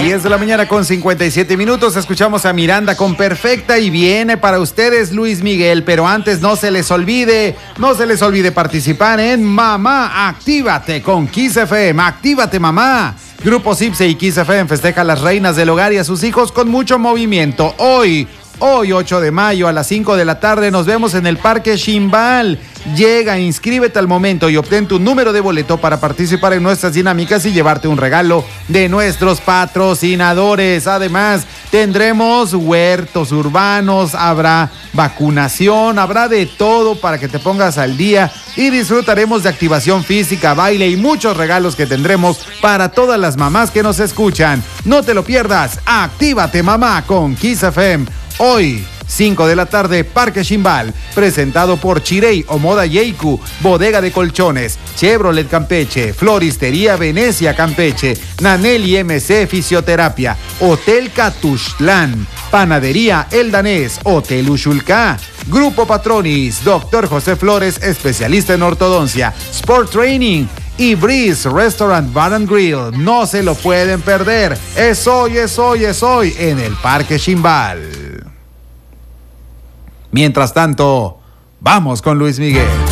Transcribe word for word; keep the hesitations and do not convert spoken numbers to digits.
diez de la mañana con cincuenta y siete minutos. Escuchamos a Miranda con Perfecta y viene para ustedes Luis Miguel. Pero antes no se les olvide, no se les olvide participar en Mamá, Actívate con Kiss F M. Actívate, mamá. Grupo Cipse y Kiss F M festeja a las reinas del hogar y a sus hijos con mucho movimiento. Hoy, hoy ocho de mayo a las cinco de la tarde nos vemos en el Parque Ximbal. Llega, inscríbete al momento y obtén tu número de boleto para participar en nuestras dinámicas y llevarte un regalo de nuestros patrocinadores. Además, tendremos huertos urbanos, habrá vacunación, habrá de todo para que te pongas al día y disfrutaremos de activación física, baile y muchos regalos que tendremos para todas las mamás que nos escuchan. No te lo pierdas, Actívate Mamá con Kiss F M. Hoy, cinco de la tarde, Parque Ximbal, presentado por Chirey o Moda Yeiku, Bodega de Colchones, Chevrolet Campeche, Floristería Venecia Campeche, Nanelli M C Fisioterapia, Hotel Catuxtlán, Panadería El Danés, Hotel Uxulcá, Grupo Patronis, Doctor José Flores, especialista en ortodoncia, Sport Training y Breeze Restaurant Bar and Grill. No se lo pueden perder. Es hoy, es hoy, es hoy en el Parque Ximbal. Mientras tanto, vamos con Luis Miguel.